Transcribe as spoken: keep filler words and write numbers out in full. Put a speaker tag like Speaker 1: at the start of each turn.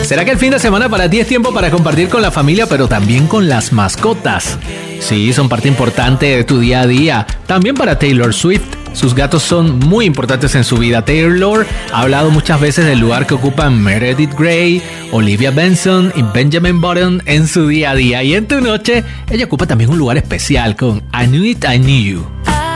Speaker 1: ¿Será que el fin de semana para ti es tiempo para compartir con la familia, pero también con las mascotas? Sí, son parte importante de tu día a día. También para Taylor Swift. Sus gatos son muy importantes en su vida. Taylor ha hablado muchas veces del lugar que ocupan Meredith Grey, Olivia Benson y Benjamin Button en su día a día. Y en tu noche, ella ocupa también un lugar especial con I Knew It, I Knew You.